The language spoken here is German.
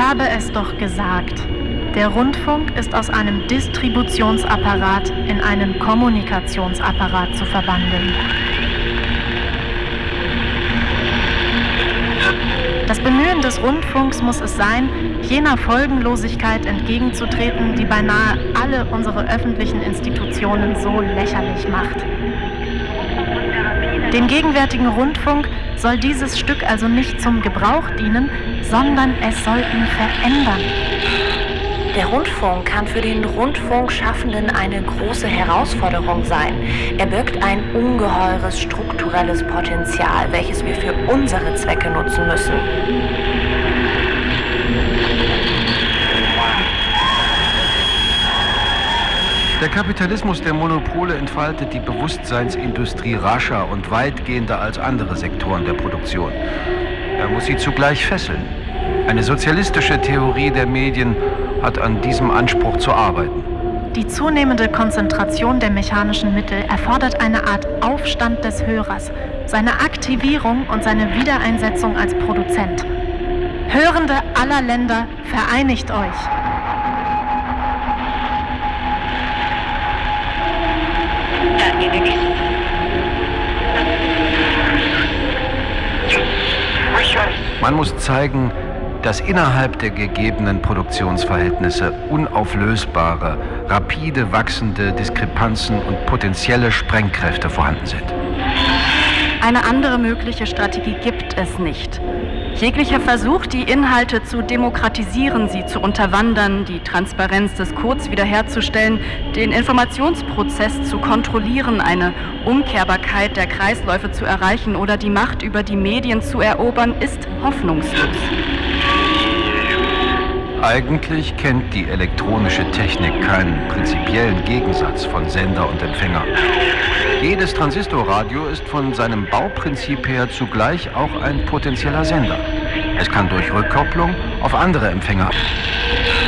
habe es doch gesagt. Der Rundfunk ist aus einem Distributionsapparat in einen Kommunikationsapparat zu verwandeln. Das Bemühen des Rundfunks muss es sein, jener Folgenlosigkeit entgegenzutreten, die beinahe alle unsere öffentlichen Institutionen so lächerlich macht. Dem gegenwärtigen Rundfunk soll dieses Stück also nicht zum Gebrauch dienen, sondern es soll ihn verändern. Der Rundfunk kann für den Rundfunkschaffenden eine große Herausforderung sein. Er birgt ein ungeheures strukturelles Potenzial, welches wir für unsere Zwecke nutzen müssen. Der Kapitalismus der Monopole entfaltet die Bewusstseinsindustrie rascher und weitgehender als andere Sektoren der Produktion. Er muss sie zugleich fesseln. Eine sozialistische Theorie der Medien hat an diesem Anspruch zu arbeiten. Die zunehmende Konzentration der mechanischen Mittel erfordert eine Art Aufstand des Hörers, seine Aktivierung und seine Wiedereinsetzung als Produzent. Hörende aller Länder, vereinigt euch! Man muss zeigen, dass innerhalb der gegebenen Produktionsverhältnisse unauflösbare, rapide wachsende Diskrepanzen und potenzielle Sprengkräfte vorhanden sind. Eine andere mögliche Strategie gibt es nicht. Jeglicher Versuch, die Inhalte zu demokratisieren, sie zu unterwandern, die Transparenz des Codes wiederherzustellen, den Informationsprozess zu kontrollieren, eine Umkehrbarkeit der Kreisläufe zu erreichen oder die Macht über die Medien zu erobern, ist hoffnungslos. Eigentlich kennt die elektronische Technik keinen prinzipiellen Gegensatz von Sender und Empfänger. Jedes Transistorradio ist von seinem Bauprinzip her zugleich auch ein potenzieller Sender. Es kann durch Rückkopplung auf andere Empfänger